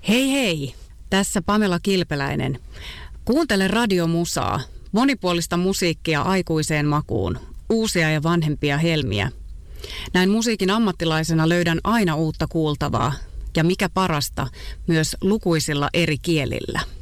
Hei hei, tässä Pamela Kilpeläinen. Kuuntele radiomusaa, monipuolista musiikkia aikuiseen makuun, uusia ja vanhempia helmiä. Näin musiikin ammattilaisena löydän aina uutta kuultavaa ja mikä parasta, myös lukuisilla eri kielillä.